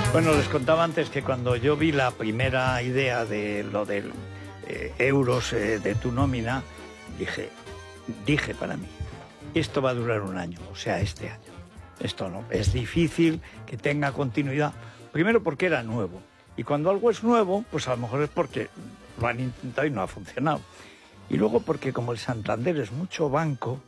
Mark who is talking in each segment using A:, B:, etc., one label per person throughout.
A: Bueno, les contaba antes que cuando yo vi la primera idea de lo del euros de tu nómina, dije para mí, esto va a durar un año, o sea, este año. Esto no, es difícil que tenga continuidad. Primero porque era nuevo. Y cuando algo es nuevo, pues a lo mejor es porque lo han intentado y no ha funcionado. Y luego porque como el Santander es mucho banco,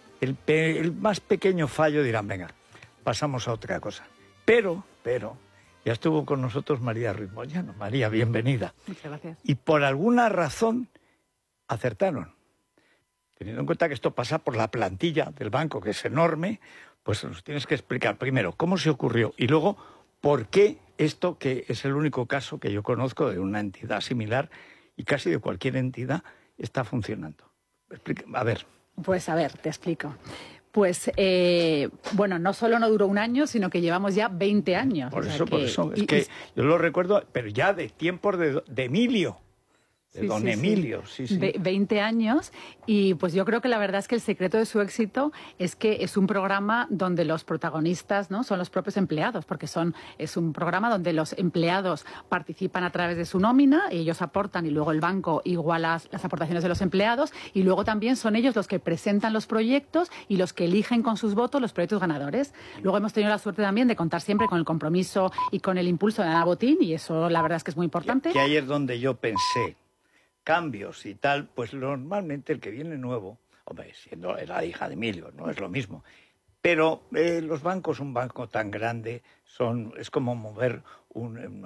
A: el más pequeño fallo dirán, venga, pasamos a otra cosa. Pero, ya estuvo con nosotros María Ruiz Moyano. María, bienvenida.
B: Muchas gracias.
A: Y por alguna razón acertaron. Teniendo en cuenta que esto pasa por la plantilla del banco, que es enorme, pues nos tienes que explicar primero cómo se ocurrió y luego por qué esto, que es el único caso que yo conozco de una entidad similar y casi de cualquier entidad, está funcionando. A ver.
B: Pues a ver, te explico. Pues, bueno, no solo no duró un año, sino que llevamos ya 20 años.
A: Por eso. Es que yo lo recuerdo, pero ya de tiempos de Emilio. De don Emilio, sí.
B: 20 años y pues yo creo que la verdad es que el secreto de su éxito es que es un programa donde los protagonistas, ¿no?, son los propios empleados, porque es un programa donde los empleados participan a través de su nómina, y ellos aportan y luego el banco iguala las aportaciones de los empleados y luego también son ellos los que presentan los proyectos y los que eligen con sus votos los proyectos ganadores. Luego hemos tenido la suerte también de contar siempre con el compromiso y con el impulso de Ana Botín y eso la verdad es que es muy importante.
A: Que ahí es donde yo pensé cambios y tal, pues normalmente el que viene nuevo, hombre, siendo la hija de Emilio, no es lo mismo. Pero los bancos, un banco tan grande, es como mover un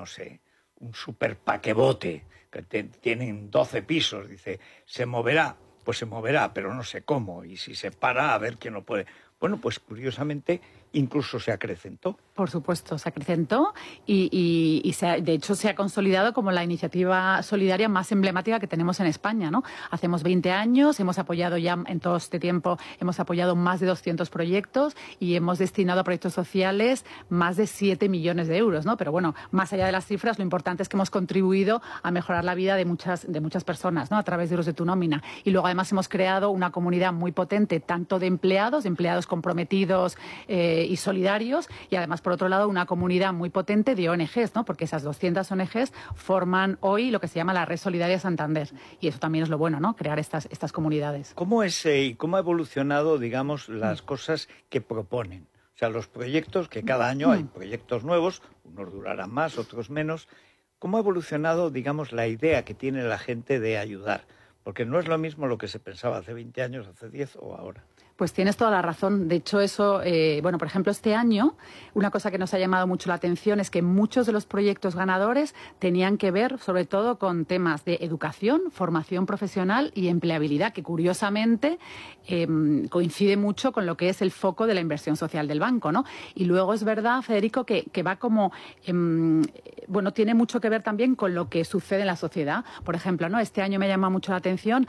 A: superpaquebote, que tienen 12 pisos, dice, se moverá, pero no sé cómo, y si se para, a ver quién lo puede. Bueno, pues curiosamente incluso se acrecentó.
B: Por supuesto, se acrecentó y de hecho se ha consolidado como la iniciativa solidaria más emblemática que tenemos en España, ¿no? Hacemos 20 años, hemos apoyado ya en todo este tiempo, hemos apoyado más de 200 proyectos y hemos destinado a proyectos sociales más de 7 millones de euros, ¿no? Pero bueno, más allá de las cifras, lo importante es que hemos contribuido a mejorar la vida de muchas personas, ¿no?, a través de euros de tu nómina. Y luego además hemos creado una comunidad muy potente, tanto de empleados comprometidos y solidarios, y además, por otro lado, una comunidad muy potente de ONGs, ¿no?, porque esas 200 ONGs forman hoy lo que se llama la Red Solidaria Santander, y eso también es lo bueno, ¿no?, crear estas comunidades.
A: ¿Cómo ha evolucionado, digamos, las cosas que proponen? O sea, los proyectos, que cada año hay proyectos nuevos, unos durarán más, otros menos. ¿Cómo ha evolucionado, digamos, la idea que tiene la gente de ayudar? Porque no es lo mismo lo que se pensaba hace 20 años, hace 10 o ahora.
B: Pues tienes toda la razón. De hecho, eso, bueno, por ejemplo, este año, una cosa que nos ha llamado mucho la atención es que muchos de los proyectos ganadores tenían que ver, sobre todo, con temas de educación, formación profesional y empleabilidad, que curiosamente coincide mucho con lo que es el foco de la inversión social del banco, ¿no? Y luego es verdad, Federico, que va como, bueno, tiene mucho que ver también con lo que sucede en la sociedad. Por ejemplo, ¿no?, este año me ha llamado mucho la atención,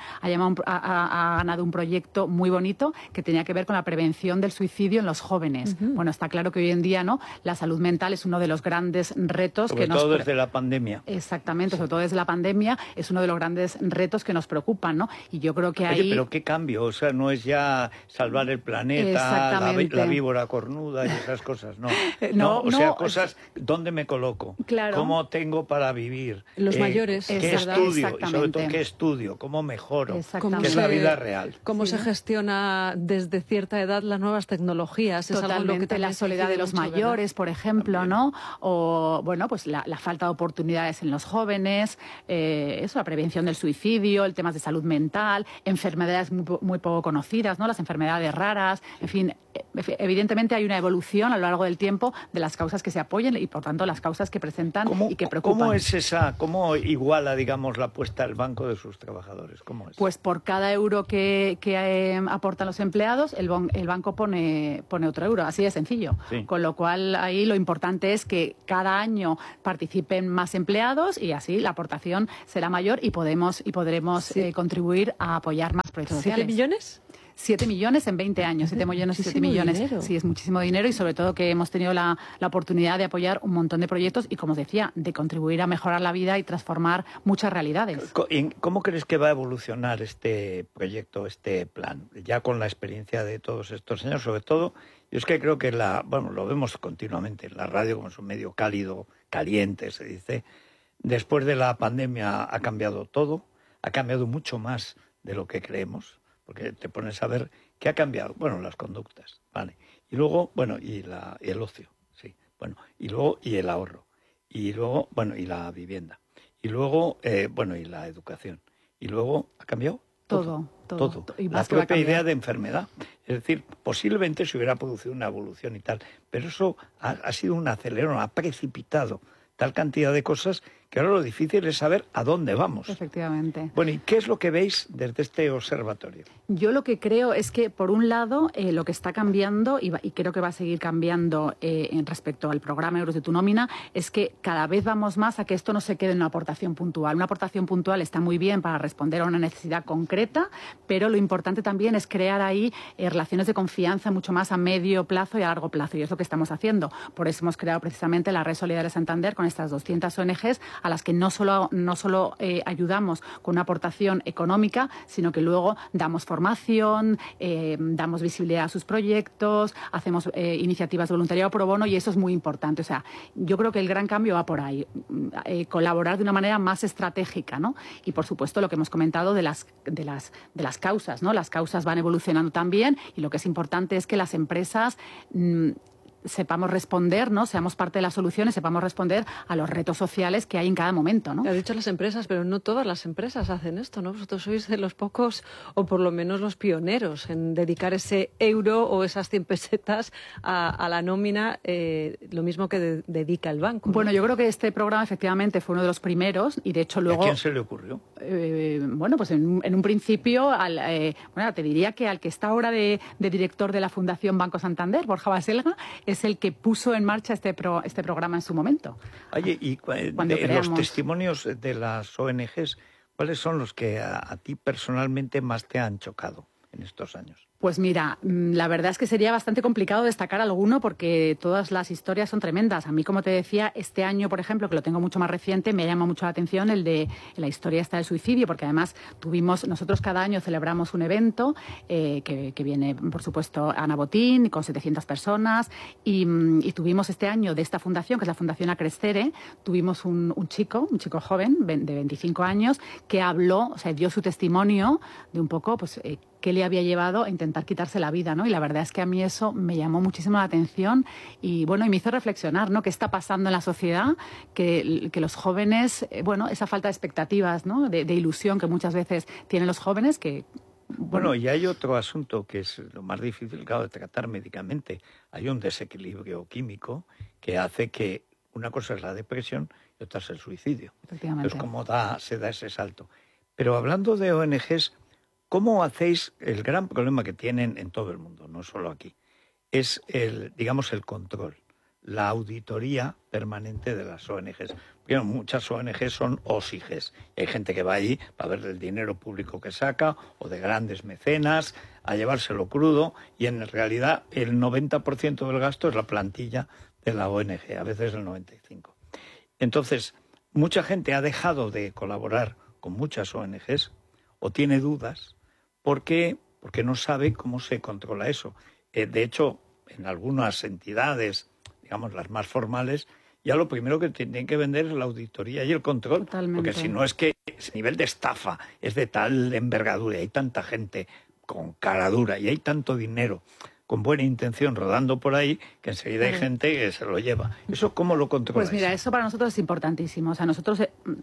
B: ha ganado un proyecto muy bonito que tenía que ver con la prevención del suicidio en los jóvenes. Bueno, está claro que hoy en día, ¿no?, la salud mental es uno de los grandes retos
A: sobre todo desde la pandemia.
B: Exactamente, sobre todo desde la pandemia es uno de los grandes retos que nos preocupan, ¿no? Y yo creo que ahí...
A: Oye, pero qué cambio, o sea, no es ya salvar el planeta, la víbora cornuda y esas cosas, no. O sea, cosas, ¿dónde me coloco?
B: Claro.
A: ¿Cómo tengo para vivir?
C: Los mayores.
A: ¿Qué estudio? Y sobre todo, ¿qué estudio? ¿Cómo mejoro? ¿Qué es la vida real?
C: ¿Cómo se gestiona desde cierta edad las nuevas tecnologías?
B: Totalmente.
C: Es algo que
B: la soledad de los
C: mucho,
B: mayores,
C: ¿verdad?
B: por ejemplo, ¿no? O, bueno, pues la falta de oportunidades en los jóvenes, la prevención del suicidio, el tema de salud mental, enfermedades muy poco conocidas, ¿no?, las enfermedades raras, en fin, evidentemente hay una evolución a lo largo del tiempo de las causas que se apoyen y, por tanto, las causas que presentan y que preocupan.
A: ¿Cómo iguala, digamos, la apuesta al banco de sus trabajadores? ¿Cómo es?
B: Pues por cada euro que aportan los empleados, el banco pone otro euro, así de sencillo.
A: Sí.
B: Con lo cual, ahí lo importante es que cada año participen más empleados y así la aportación será mayor y podremos contribuir a apoyar más proyectos sociales.
C: ¿7 millones?
B: 7 millones en 20 años, 7 millones y 7 millones.
C: Dinero.
B: Sí, es muchísimo dinero y sobre todo que hemos tenido la oportunidad de apoyar un montón de proyectos y, como os decía, de contribuir a mejorar la vida y transformar muchas realidades.
A: ¿Cómo crees que va a evolucionar este proyecto, este plan? Ya con la experiencia de todos estos años, sobre todo, yo es que creo que lo vemos continuamente en la radio como es un medio cálido, caliente, se dice. Después de la pandemia ha cambiado todo, ha cambiado mucho más de lo que creemos, porque te pones a ver qué ha cambiado. Bueno, las conductas, ¿vale? Y luego, bueno, y el ocio, sí. Bueno, y luego, y el ahorro. Y luego, bueno, y la vivienda. Y luego, bueno, y la educación. Y luego ha cambiado todo.
B: Y
A: la propia idea de enfermedad. Es decir, posiblemente se hubiera producido una evolución y tal, pero eso ha sido un acelerón, ha precipitado tal cantidad de cosas que ahora lo difícil es saber a dónde vamos.
B: Efectivamente.
A: Bueno, ¿y qué es lo que veis desde este observatorio?
B: Yo lo que creo es que, por un lado, lo que está cambiando, y creo que va a seguir cambiando en respecto al programa Euros de tu nómina, es que cada vez vamos más a que esto no se quede en una aportación puntual. Una aportación puntual está muy bien para responder a una necesidad concreta, pero lo importante también es crear ahí relaciones de confianza mucho más a medio plazo y a largo plazo, y es lo que estamos haciendo. Por eso hemos creado precisamente la Red Solidaria Santander con estas 200 ONGs a las que no solo ayudamos con una aportación económica, sino que luego damos formación, damos visibilidad a sus proyectos, hacemos iniciativas de voluntariado pro bono, y eso es muy importante. O sea, yo creo que el gran cambio va por ahí, colaborar de una manera más estratégica, ¿no? Y, por supuesto, lo que hemos comentado de las causas, ¿no? Las causas van evolucionando también, y lo que es importante es que las empresas sepamos responder, ¿no? Seamos parte de las soluciones, sepamos responder a los retos sociales que hay en cada momento, ¿no?
C: Has dicho las empresas, pero no todas las empresas hacen esto, ¿no? Vosotros sois de los pocos, o por lo menos los pioneros, en dedicar ese euro o esas 100 pesetas a la nómina, lo mismo que dedica el banco, ¿no?
B: Bueno, yo creo que este programa efectivamente fue uno de los primeros, y de hecho luego...
A: ¿A quién se le ocurrió?
B: Bueno, pues en un principio, te diría que al que está ahora de director de la Fundación Banco Santander, Borja Baselga, es el que puso en marcha este programa en su momento.
A: Oye, y los testimonios de las ONGs, ¿cuáles son los que a ti personalmente más te han chocado en estos años?
B: Pues mira, la verdad es que sería bastante complicado destacar alguno porque todas las historias son tremendas. A mí, como te decía, este año, por ejemplo, que lo tengo mucho más reciente, me llama mucho la atención el de la historia esta del suicidio, porque además nosotros cada año celebramos un evento que viene, por supuesto, Ana Botín, con 700 personas, y tuvimos este año de esta fundación, que es la Fundación Acrescere, tuvimos un chico joven, de 25 años, que habló, o sea, dio su testimonio de un poco, pues, qué le había llevado a intentar quitarse la vida, ¿no? Y la verdad es que a mí eso me llamó muchísimo la atención y, bueno, y me hizo reflexionar, ¿no? ¿Qué está pasando en la sociedad? Que los jóvenes, esa falta de expectativas, ¿no? De ilusión que muchas veces tienen los jóvenes que...
A: Bueno, y hay otro asunto que es lo más difícil, claro, de tratar médicamente. Hay un desequilibrio químico que hace que una cosa es la depresión y otra es el suicidio.
B: Efectivamente.
A: Entonces, ¿cómo se da ese salto? Pero hablando de ONGs, ¿cómo hacéis? El gran problema que tienen en todo el mundo, no solo aquí, es el control, la auditoría permanente de las ONGs. Porque muchas ONGs son OSIGs. Hay gente que va allí para ver el dinero público que saca o de grandes mecenas a llevárselo crudo, y en realidad el 90% del gasto es la plantilla de la ONG, a veces el 95%. Entonces, mucha gente ha dejado de colaborar con muchas ONGs o tiene dudas porque no sabe cómo se controla eso. De hecho, en algunas entidades, digamos las más formales, ya lo primero que tienen que vender es la auditoría y el control.
B: Totalmente.
A: Porque si no es que ese nivel de estafa es de tal envergadura y hay tanta gente con cara dura y hay tanto dinero con buena intención rodando por ahí, que enseguida hay gente que se lo lleva. ¿Eso cómo lo controláis?
B: Pues mira, eso para nosotros es importantísimo. O sea, nosotros,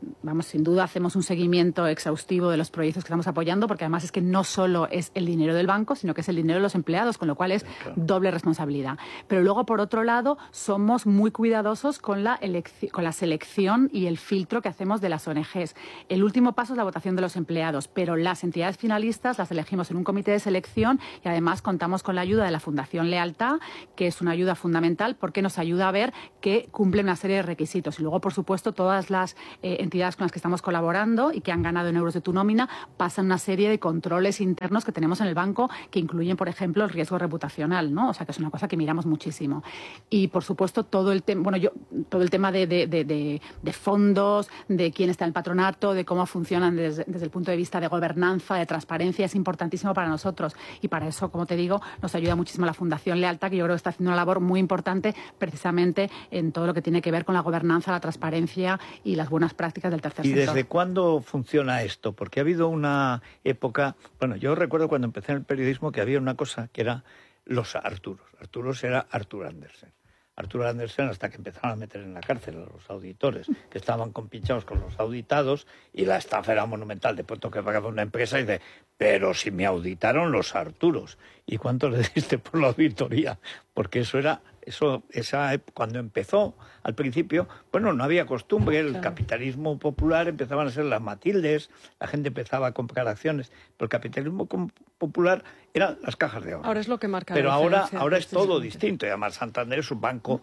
B: sin duda hacemos un seguimiento exhaustivo de los proyectos que estamos apoyando, porque además es que no solo es el dinero del banco, sino que es el dinero de los empleados, con lo cual es doble responsabilidad. Pero luego, por otro lado, somos muy cuidadosos con la selección y el filtro que hacemos de las ONGs. El último paso es la votación de los empleados, pero las entidades finalistas las elegimos en un comité de selección y además contamos con la ayuda de la Fundación Lealtad, que es una ayuda fundamental porque nos ayuda a ver que cumple una serie de requisitos. Y luego, por supuesto, todas las entidades con las que estamos colaborando y que han ganado en euros de tu nómina pasan una serie de controles internos que tenemos en el banco que incluyen, por ejemplo, el riesgo reputacional, ¿no? O sea, que es una cosa que miramos muchísimo. Y, por supuesto, todo el tema de fondos, de quién está en el patronato, de cómo funcionan desde el punto de vista de gobernanza, de transparencia, es importantísimo para nosotros. Y para eso, como te digo, nos ayuda muchísimo la Fundación Lealtad, que yo creo que está haciendo una labor muy importante precisamente en todo lo que tiene que ver con la gobernanza, la transparencia y las buenas prácticas del tercer sector.
A: ¿Y desde cuándo funciona esto? Porque ha habido una época... Bueno, yo recuerdo cuando empecé en el periodismo que había una cosa que era los Arturos. Arturos era Artur Andersen. Artur Andersen, hasta que empezaron a meter en la cárcel a los auditores, que estaban compinchados con los auditados, y la estafa era monumental. De pronto que pagaba una empresa y dice, pero si me auditaron los Arturos. ¿Y cuánto le diste por la auditoría? Porque cuando empezó, al principio, bueno, no había costumbre, el capitalismo popular empezaban a ser las Matildes, la gente empezaba a comprar acciones, pero el capitalismo popular eran las cajas de ahorro.
C: Ahora es lo que marca
A: pero
C: la diferencia.
A: ahora es todo distinto, y además Santander es un banco.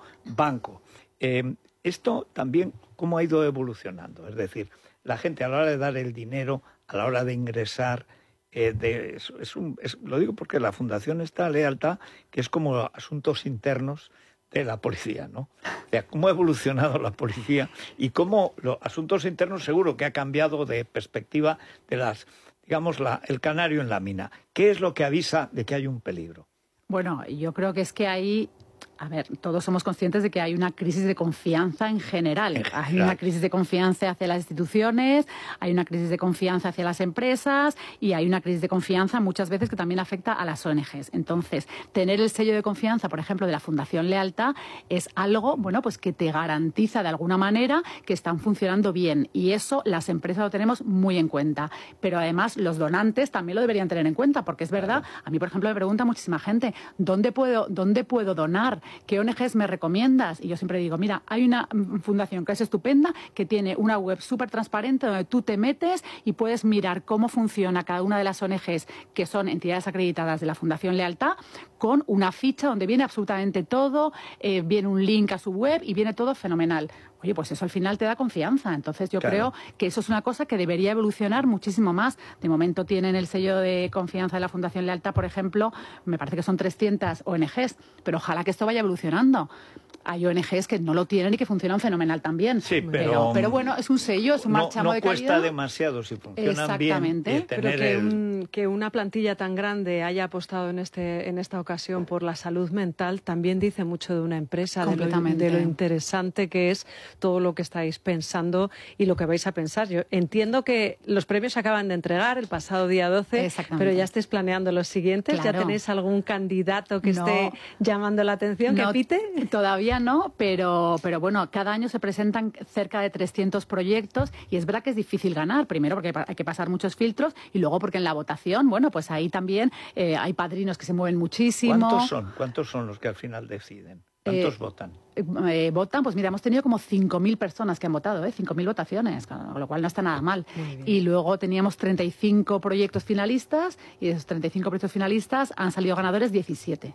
A: Esto también, ¿cómo ha ido evolucionando? Es decir, la gente a la hora de dar el dinero, a la hora de ingresar, lo digo porque la Fundación está Lealtad, que es como asuntos internos de la policía, ¿no? O sea, cómo ha evolucionado la policía y cómo los asuntos internos seguro que ha cambiado de perspectiva de el canario en la mina. ¿Qué es lo que avisa de que hay un peligro?
B: Bueno, yo creo que es que hay... A ver, todos somos conscientes de que hay una crisis de confianza en general. Hay una crisis de confianza hacia las instituciones, hay una crisis de confianza hacia las empresas y hay una crisis de confianza muchas veces que también afecta a las ONGs. Entonces, tener el sello de confianza, por ejemplo, de la Fundación Lealtad es algo, bueno, pues que te garantiza de alguna manera que están funcionando bien. Y eso las empresas lo tenemos muy en cuenta. Pero además los donantes también lo deberían tener en cuenta, porque es verdad, a mí, por ejemplo, me pregunta muchísima gente, ¿dónde puedo donar? ¿Qué ONGs me recomiendas? Y yo siempre digo, mira, hay una fundación que es estupenda, que tiene una web súper transparente donde tú te metes y puedes mirar cómo funciona cada una de las ONGs que son entidades acreditadas de la Fundación Lealtad, con una ficha donde viene absolutamente todo, viene un link a su web y viene todo fenomenal. Oye, pues eso al final te da confianza. Entonces yo creo que eso es una cosa que debería evolucionar muchísimo más. De momento tienen el sello de confianza de la Fundación Lealtad, por ejemplo, me parece que son 300 ONGs, pero ojalá que esto vaya evolucionando. Hay ONGs que no lo tienen y que funcionan fenomenal también.
A: Sí, pero
B: bueno, es un sello, es un marchamo de calidad.
A: No cuesta demasiado si funcionan bien.
C: Pero que una plantilla tan grande haya apostado en esta ocasión por la salud mental también dice mucho de una empresa, de lo interesante que es todo lo que estáis pensando y lo que vais a pensar. Yo entiendo que los premios se acaban de entregar el pasado día 12, pero ya estáis planeando los siguientes. Claro. ¿Ya tenéis algún candidato que esté llamando la atención, que pite?
B: Todavía no, pero bueno, cada año se presentan cerca de 300 proyectos y es verdad que es difícil ganar, primero porque hay que pasar muchos filtros y luego porque en la votación, bueno, pues ahí también hay padrinos que se mueven muchísimo.
A: ¿Cuántos son los que al final deciden? ¿Cuántos votan?
B: Votan, pues mira, hemos tenido como 5.000 personas que han votado, 5.000 votaciones, con lo cual no está nada mal. Y luego teníamos 35 proyectos finalistas y de esos 35 proyectos finalistas han salido ganadores 17.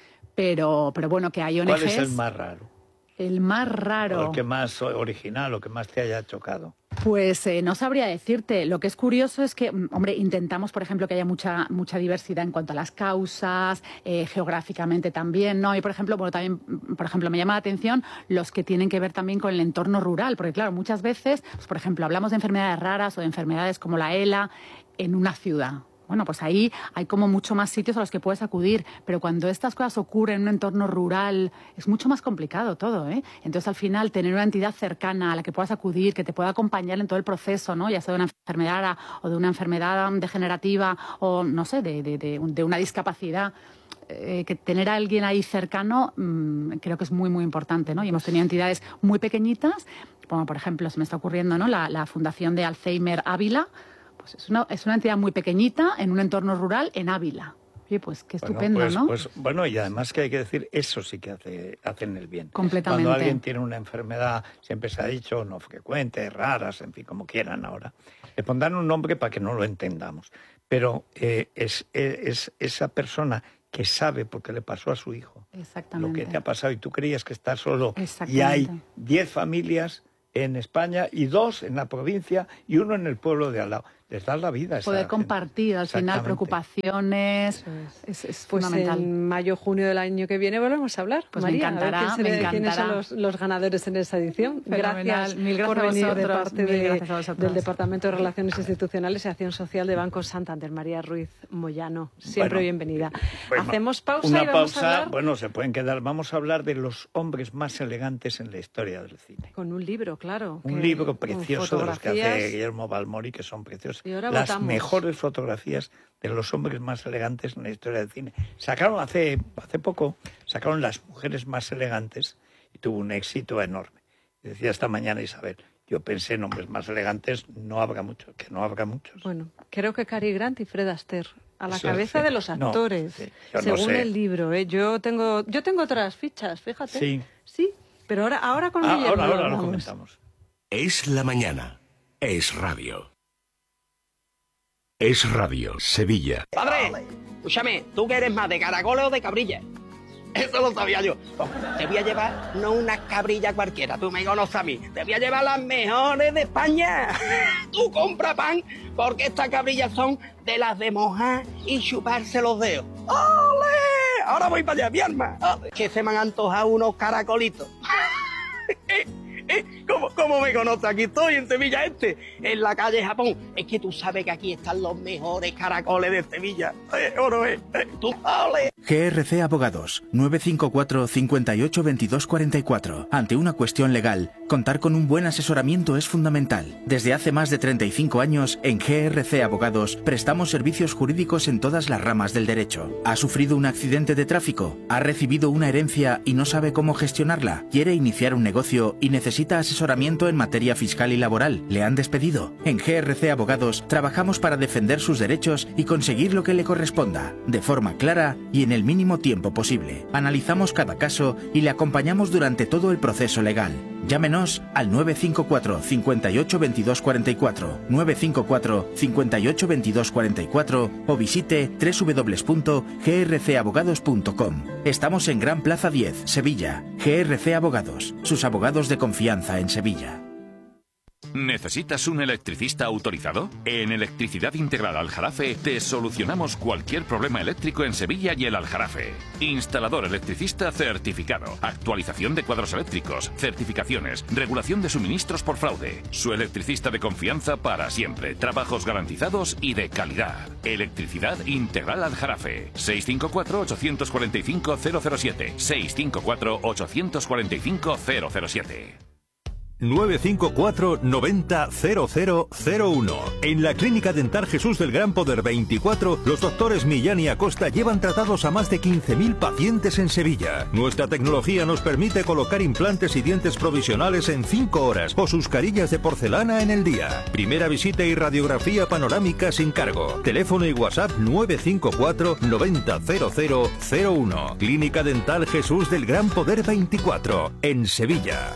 B: Pero bueno, que hay ONGs...
A: ¿Cuál es el más raro?
B: El más raro...
A: O el que más original, o que más te haya chocado.
B: Pues no sabría decirte. Lo que es curioso es que, hombre, intentamos, por ejemplo, que haya mucha diversidad en cuanto a las causas, geográficamente también, ¿no? Y, por ejemplo, también, por ejemplo, me llama la atención los que tienen que ver también con el entorno rural, porque, claro, muchas veces, pues, por ejemplo, hablamos de enfermedades raras o de enfermedades como la ELA en una ciudad. Bueno, pues ahí hay como mucho más sitios a los que puedes acudir, pero cuando estas cosas ocurren en un entorno rural es mucho más complicado todo, ¿eh? Entonces, al final, tener una entidad cercana a la que puedas acudir, que te pueda acompañar en todo el proceso, ¿no? Ya sea de una enfermedad rara o de una enfermedad degenerativa o, no sé, de una discapacidad, que tener a alguien ahí cercano creo que es muy, muy importante, ¿no? Y hemos tenido entidades muy pequeñitas, como por ejemplo, se me está ocurriendo, ¿no? La Fundación de Alzheimer Ávila. Es una entidad muy pequeñita en un entorno rural en Ávila. Oye, pues qué estupendo, ¿no?
A: Bueno, y además que hay que decir, eso sí que hacen el bien.
B: Completamente.
A: Cuando alguien tiene una enfermedad, siempre se ha dicho, no frecuente, raras, en fin, como quieran ahora, le pondrán un nombre para que no lo entendamos. Pero es esa persona que sabe porque le pasó a su hijo lo que te ha pasado y tú creías que estás solo. Y hay 10 familias en España y 2 en la provincia y 1 en el pueblo de al lado. Les das la vida.
B: Poder compartir al final preocupaciones es fundamental.
C: En mayo, junio del año que viene volvemos a hablar.
B: Pues
C: María,
B: me encantará.
C: ¿Quiénes son los ganadores en esta edición?
B: Gracias, mil gracias
C: por venir
B: de
C: parte del Departamento de Relaciones Institucionales y Acción Social de Banco Santander. María Ruiz Moyano, siempre bienvenida. Hacemos pausa
A: una
C: y vamos
A: pausa,
C: a hablar...
A: Bueno, se pueden quedar. Vamos a hablar de los hombres más elegantes en la historia del cine.
C: Con un libro, claro.
A: Un libro precioso de los que hace Guillermo Balmori, que son preciosos. Las mejores fotografías de los hombres más elegantes en la historia del cine. Sacaron hace poco, Las mujeres más elegantes y tuvo un éxito enorme. Y decía esta mañana Isabel, yo pensé en hombres más elegantes, no habrá muchos.
C: Bueno, creo que Cary Grant y Fred Astaire a la cabeza de los actores, según el libro. Yo tengo otras fichas, fíjate. Sí, pero ahora con Guillermo
A: ahora lo comentamos.
D: Es la mañana. Es radio. Es Radio Sevilla.
E: Padre, escúchame, ¿tú que eres más de caracoles o de cabrilla? Eso lo sabía yo. Te voy a llevar no una cabrilla cualquiera, tú me conoces a mí. Te voy a llevar las mejores de España. Tú compra pan, porque estas cabrillas son de las de mojar y chuparse los dedos. ¡Ole! Ahora voy para allá, mi arma. Que se me han antojado unos caracolitos. ¿Cómo me conoces? Aquí estoy, en Sevilla en la calle Japón. Es que tú sabes que aquí están los mejores caracoles de Sevilla. ¿Tú sabes?
F: GRC Abogados, 954 58 22 44. Ante una cuestión legal, contar con un buen asesoramiento es fundamental. Desde hace más de 35 años, en GRC Abogados, prestamos servicios jurídicos en todas las ramas del derecho. ¿Ha sufrido un accidente de tráfico? ¿Ha recibido una herencia y no sabe cómo gestionarla? ¿Quiere iniciar un negocio y necesita asesoramiento en materia fiscal y laboral? ¿Le han despedido? En GRC Abogados trabajamos para defender sus derechos y conseguir lo que le corresponda, de forma clara y en el mínimo tiempo posible. Analizamos cada caso y le acompañamos durante todo el proceso legal. Llámenos al 954 58 22 44, 954 58 22 44 o visite www.grcabogados.com. Estamos en Gran Plaza 10, Sevilla. GRC Abogados, sus abogados de confianza en Sevilla.
G: ¿Necesitas un electricista autorizado? En Electricidad Integral Aljarafe te solucionamos cualquier problema eléctrico en Sevilla y el Aljarafe. Instalador electricista certificado, actualización de cuadros eléctricos, certificaciones, regulación de suministros por fraude. Su electricista de confianza para siempre, trabajos garantizados y de calidad. Electricidad Integral Aljarafe. 654-845-007. 654-845-007.
H: 954 90 0001. En la Clínica Dental Jesús del Gran Poder 24, los doctores Millán y Acosta llevan tratados a más de 15.000 pacientes en Sevilla. Nuestra tecnología nos permite colocar implantes y dientes provisionales en 5 horas o sus carillas de porcelana en el día. Primera visita y radiografía panorámica sin cargo. Teléfono y WhatsApp 954 90 0001. Clínica Dental Jesús del Gran Poder 24, en Sevilla.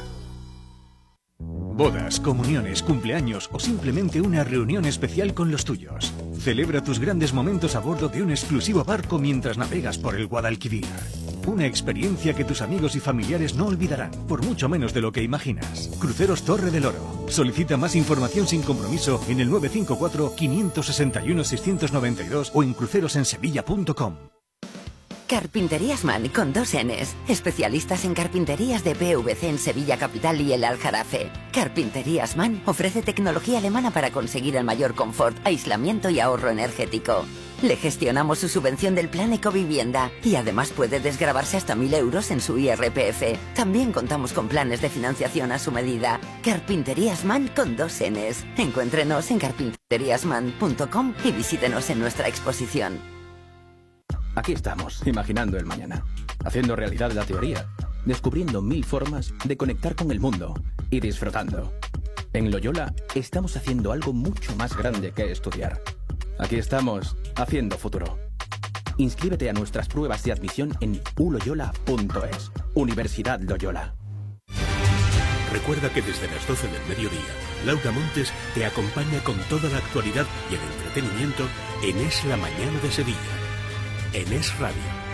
I: Bodas, comuniones, cumpleaños o simplemente una reunión especial con los tuyos. Celebra tus grandes momentos a bordo de un exclusivo barco mientras navegas por el Guadalquivir. Una experiencia que tus amigos y familiares no olvidarán, por mucho menos de lo que imaginas. Cruceros Torre del Oro. Solicita más información sin compromiso en el 954 561 692 o en crucerosensevilla.com.
J: Carpinterías Man con 2 Ns. Especialistas en carpinterías de PVC en Sevilla Capital y el Aljarafe. Carpinterías Man ofrece tecnología alemana para conseguir el mayor confort, aislamiento y ahorro energético. Le gestionamos su subvención del plan Ecovivienda y además puede desgravarse hasta 1.000 euros en su IRPF. También contamos con planes de financiación a su medida. Carpinterías Man con 2 Ns. Encuéntrenos en carpinteriasman.com y visítenos en nuestra exposición.
K: Aquí estamos, imaginando el mañana, haciendo realidad la teoría, descubriendo 1000 formas de conectar con el mundo y disfrutando. En Loyola estamos haciendo algo mucho más grande que estudiar. Aquí estamos, haciendo futuro. Inscríbete a nuestras pruebas de admisión en uloyola.es. Universidad Loyola.
D: Recuerda que desde las 12 del mediodía, Laura Montes te acompaña con toda la actualidad y el entretenimiento en Es la Mañana de Sevilla. En Es Radio.